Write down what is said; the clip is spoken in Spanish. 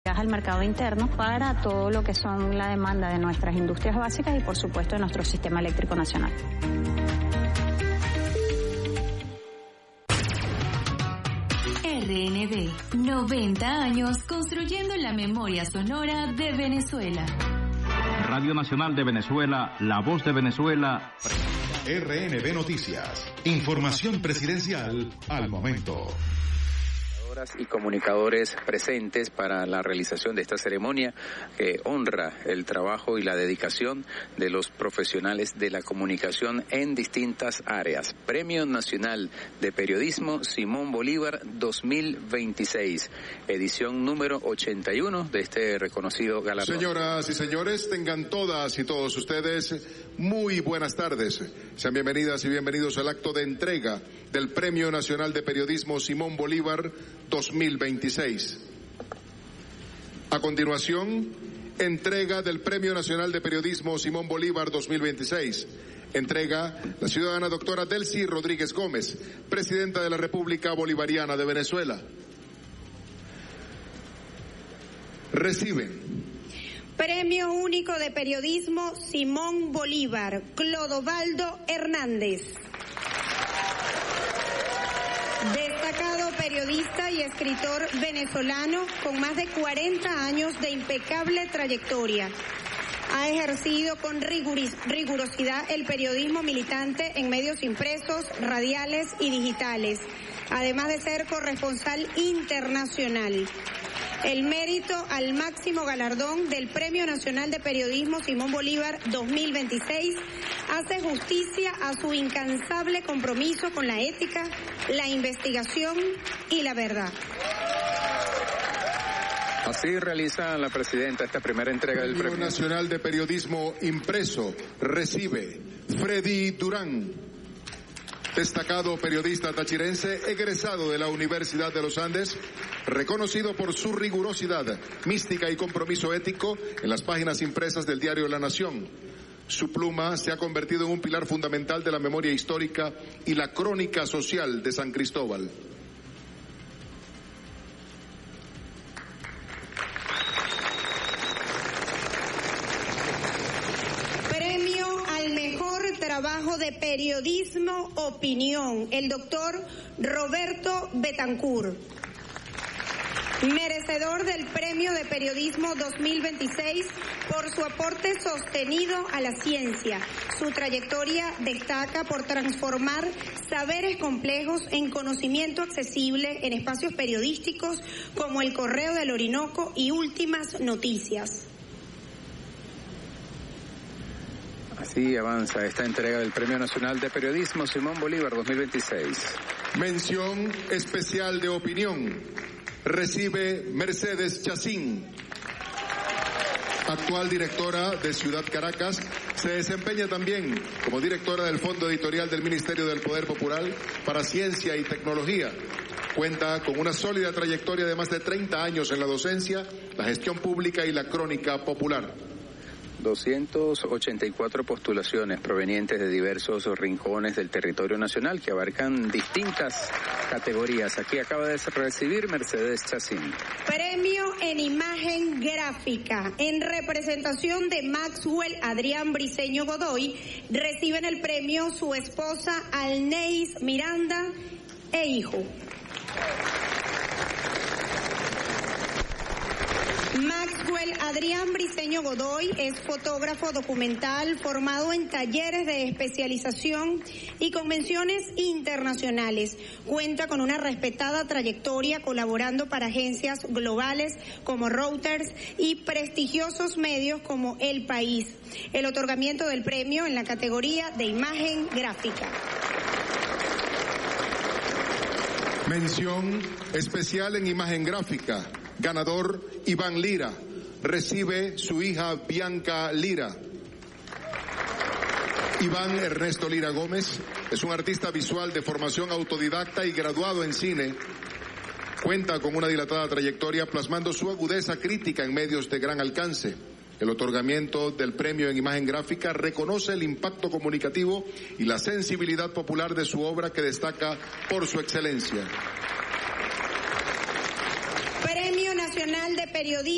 al mercado interno para todo lo que son la demanda de nuestras industrias básicas y por supuesto de nuestro sistema eléctrico nacional. RNB, 90 años construyendo la memoria sonora de Venezuela. Radio Nacional de Venezuela, La Voz de Venezuela. RNB Noticias, información presidencial al momento. Y comunicadores presentes para la realización de esta ceremonia que honra el trabajo y la dedicación de los profesionales de la comunicación en distintas áreas. Premio Nacional de Periodismo Simón Bolívar 2026, edición número 81 de este reconocido galardón. Señoras y señores, tengan todas y todos ustedes muy buenas tardes. Sean bienvenidas y bienvenidos al acto de entrega del Premio Nacional de Periodismo Simón Bolívar 2026. A continuación, entrega del Premio Nacional de Periodismo Simón Bolívar 2026. Entrega la ciudadana doctora Delcy Rodríguez Gómez, presidenta de la República Bolivariana de Venezuela. Reciben Premio Único de Periodismo Simón Bolívar, Clodovaldo Hernández. Destacado periodista y escritor venezolano con más de 40 años de impecable trayectoria. Ha ejercido con rigurosidad el periodismo militante en medios impresos, radiales y digitales, además de ser corresponsal internacional. El mérito al máximo galardón del Premio Nacional de Periodismo Simón Bolívar 2026 hace justicia a su incansable compromiso con la ética, la investigación y la verdad. Así realiza la presidenta esta primera entrega del Premio Nacional de Periodismo Impreso. Recibe Freddy Durán, destacado periodista tachirense, egresado de la Universidad de los Andes, reconocido por su rigurosidad, mística y compromiso ético en las páginas impresas del diario La Nación. Su pluma se ha convertido en un pilar fundamental de la memoria histórica y la crónica social de San Cristóbal. Trabajo de periodismo opinión, el doctor Roberto Betancourt. Merecedor del Premio de Periodismo 2026 por su aporte sostenido a la ciencia. Su trayectoria destaca por transformar saberes complejos en conocimiento accesible en espacios periodísticos como El Correo del Orinoco y Últimas Noticias. Así avanza esta entrega del Premio Nacional de Periodismo Simón Bolívar 2026. Mención especial de opinión. Recibe Mercedes Chacín, actual directora de Ciudad Caracas. Se desempeña también como directora del Fondo Editorial del Ministerio del Poder Popular para Ciencia y Tecnología. Cuenta con una sólida trayectoria de más de 30 años en la docencia, la gestión pública y la crónica popular. 284 postulaciones provenientes de diversos rincones del territorio nacional que abarcan distintas categorías. Aquí acaba de recibir Mercedes Chacín. Premio en imagen gráfica. En representación de Maxwell Adrián Briceño Godoy, reciben el premio su esposa Alneis Miranda e hijo. Maxwell Adrián Briceño Godoy es fotógrafo documental formado en talleres de especialización y convenciones internacionales. Cuenta con una respetada trayectoria colaborando para agencias globales como Reuters y prestigiosos medios como El País. El otorgamiento del premio en la categoría de imagen gráfica. Mención especial en imagen gráfica. Ganador Iván Lira. Recibe su hija Bianca Lira. Iván Ernesto Lira Gómez es un artista visual de formación autodidacta y graduado en cine. Cuenta con una dilatada trayectoria plasmando su agudeza crítica en medios de gran alcance. El otorgamiento del premio en imagen gráfica reconoce el impacto comunicativo y la sensibilidad popular de su obra que destaca por su excelencia. Premio Nacional de Periodismo